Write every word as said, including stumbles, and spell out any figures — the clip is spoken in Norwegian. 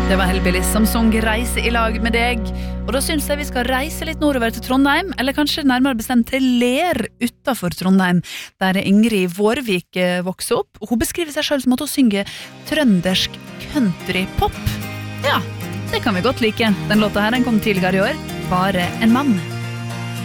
Det var Hellbillies som sang Reise i lag med deg. Og da synes jeg vi skal reise litt nordover til Trondheim, eller kanskje nærmere bestemt til Ler utenfor Trondheim, der Ingrid Vårvik vokser opp. Hun beskriver seg selv som at hun synger trøndersk countrypop. Ja, det kan vi godt like. Den låta her den kom tidligere i år. Bare en mann.